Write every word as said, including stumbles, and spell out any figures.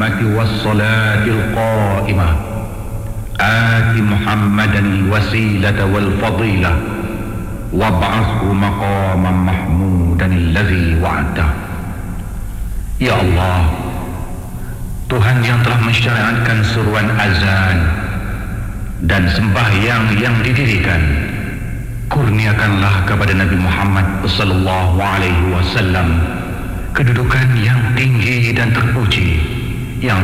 والصلاة القائمة آت محمدا الوسيلة والفضيلة وابعثه مقاما محمودا الذي وعده. Ya Allah, Tuhan yang telah mensyariatkan seruan azan dan sembahyang yang didirikan, kurniakanlah kepada Nabi Muhammad sallallahu alaihi wasallam kedudukan yang tinggi dan terpuji